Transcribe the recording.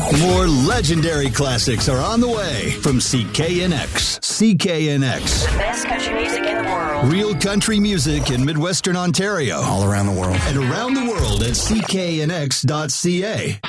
More legendary classics are on the way from CKNX. CKNX. The best country music in the world. Real country music in Midwestern Ontario. All around the world. And around the world at cknx.ca.